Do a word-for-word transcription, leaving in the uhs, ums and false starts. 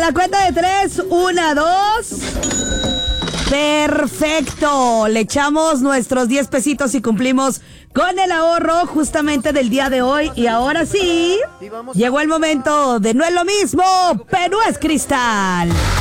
la cuenta de tres, una, dos. Perfecto. Le echamos nuestros diez pesitos y cumplimos con el ahorro justamente del día de hoy. Y ahora sí, llegó el momento de no es lo mismo, pero es cristal.